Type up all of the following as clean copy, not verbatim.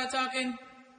talking.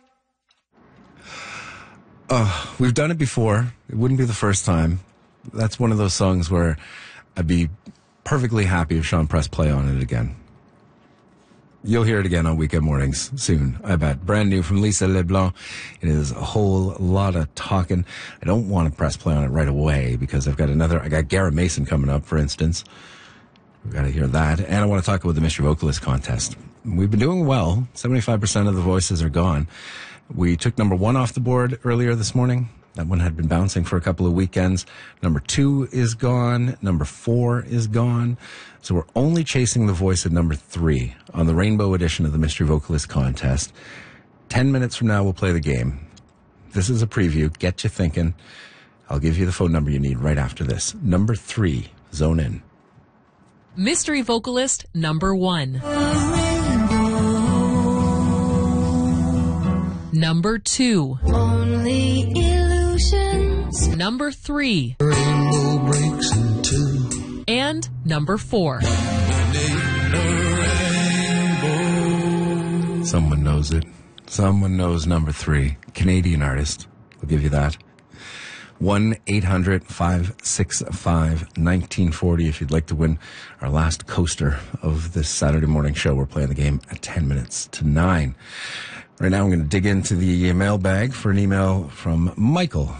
We've done it before. It wouldn't be the first time. That's one of those songs where I'd be perfectly happy if Sean pressed play on it again. You'll hear it again on weekend mornings soon, I bet. Brand new from Lisa LeBlanc. It is a whole lot of talking. I don't want to press play on it right away because I got Garrett Mason coming up, for instance. We've got to hear that. And I want to talk about the Mystery Vocalist contest. We've been doing well. 75% of the voices are gone. We took number 1 off the board earlier this morning. That one had been bouncing for a couple of weekends. Number 2 is gone. Number 4 is gone. So we're only chasing the voice at number 3 on the Rainbow edition of the Mystery Vocalist contest. 10 minutes from now, we'll play the game. This is a preview. Get you thinking. I'll give you the phone number you need right after this. Number 3, zone in. Mystery Vocalist number 1. Number 2. Only illusions. Number 3. Rainbow breaks in two. And number 4. Someone knows it. Someone knows number 3. Canadian artist. I'll give you that. 1-800-565-1940 if you'd like to win our last coaster of this Saturday morning show. We're playing the game at 10 minutes to 9. Right now I'm going to dig into the mailbag for an email from Michael.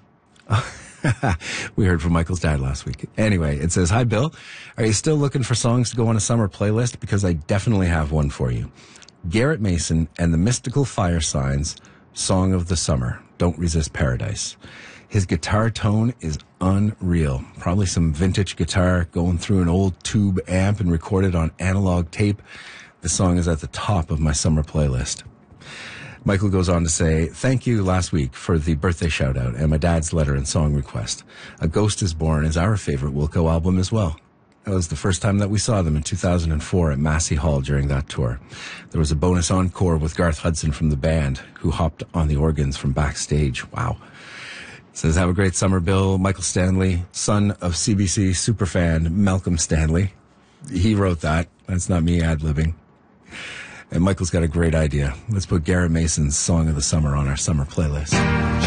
We heard from Michael's dad last week. Anyway, it says, "Hi, Bill. Are you still looking for songs to go on a summer playlist? Because I definitely have one for you. Garrett Mason and the Mystical Fire Signs, Song of the Summer, Don't Resist Paradise. His guitar tone is unreal. Probably some vintage guitar going through an old tube amp and recorded on analog tape. The song is at the top of my summer playlist." Michael goes on to say, "Thank you last week for the birthday shout out and my dad's letter and song request. A Ghost is Born is our favorite Wilco album as well. That was the first time that we saw them in 2004 at Massey Hall during that tour. There was a bonus encore with Garth Hudson from the band, who hopped on the organs from backstage. Wow." Says, "Have a great summer, Bill. Michael Stanley, son of CBC superfan Malcolm Stanley." He wrote that. That's not me ad-libbing. And Michael's got a great idea. Let's put Garrett Mason's Song of the Summer on our summer playlist.